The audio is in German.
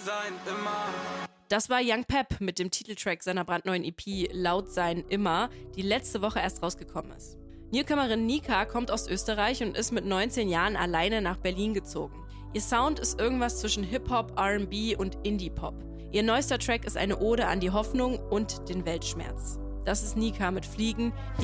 sein immer. Das war Young Pep mit dem Titeltrack seiner brandneuen EP Laut sein immer, die letzte Woche erst rausgekommen ist. Newcomerin Nika kommt aus Österreich und ist mit 19 Jahren alleine nach Berlin gezogen. Ihr Sound ist irgendwas zwischen Hip-Hop, R&B und Indie-Pop. Ihr neuester Track ist eine Ode an die Hoffnung und den Weltschmerz. Das ist Nika mit Fliegen.